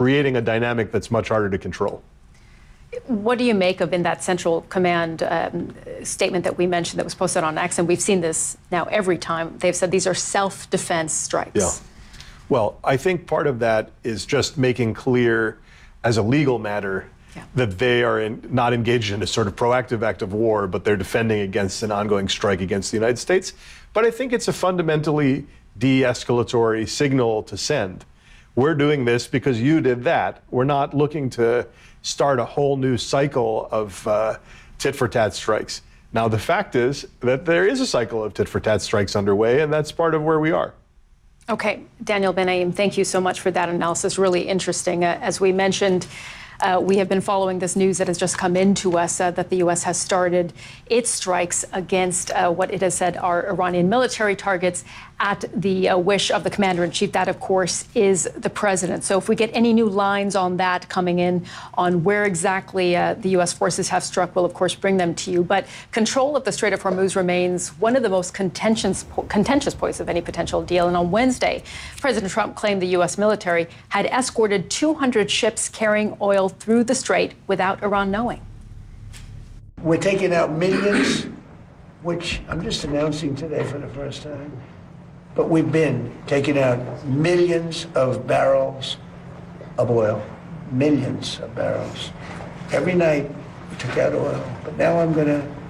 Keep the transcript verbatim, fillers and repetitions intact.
creating a dynamic that's much harder to control. What do you make of in that Central Command um, statement that we mentioned that was posted on X? And we've seen this now every time. They've said these are self-defense strikes. Yeah. Well, I think part of that is just making clear as a legal matter yeah. that they are in, not engaged in a sort of proactive act of war, but they're defending against an ongoing strike against the United States. But I think it's a fundamentally de-escalatory signal to send. We're doing this because you did that. We're not looking to start a whole new cycle of uh, tit-for-tat strikes. Now, the fact is that there is a cycle of tit-for-tat strikes underway, and that's part of where we are. Okay, Daniel Ben-Haim, thank you so much for that analysis. Really interesting. Uh, as we mentioned, uh, we have been following this news that has just come into us uh, that the U S has started its strikes against uh, what it has said are Iranian military targets at the uh, wish of the commander-in-chief. That, of course, is the president. So if we get any new lines on that coming in on where exactly uh, the U S forces have struck, we'll, of course, bring them to you. But control of the Strait of Hormuz remains one of the most contentious, contentious points of any potential deal. And on Wednesday, President Trump claimed the U S military had escorted two hundred ships carrying oil through the strait without Iran knowing. We're taking out millions, which I'm just announcing today for the first time. But we've been taking out millions of barrels of oil, millions of barrels. Every night we took out oil, but now I'm going to